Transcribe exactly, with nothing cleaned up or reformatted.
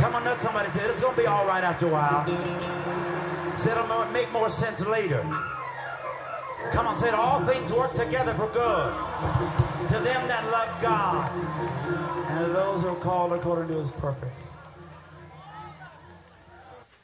Come on, let somebody say, it's going to be all right after a while. Say it'll make more sense later. Come on, say it. All things work together for good to them that love God and to those who are called according to his purpose.